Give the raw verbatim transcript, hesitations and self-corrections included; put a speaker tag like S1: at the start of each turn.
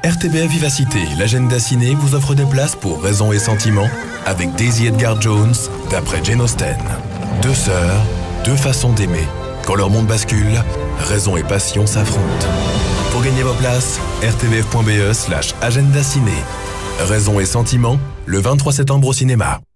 S1: R T B F Vivacité, l'agenda ciné vous offre des places pour Raison et Sentiment avec Daisy Edgar Jones, d'après Jane Austen. Deux sœurs, deux façons d'aimer. Quand leur monde bascule, raison et passion s'affrontent. Pour gagner vos places, rtbf point be slash agenda ciné. Raison et Sentiment, le vingt-trois septembre au cinéma.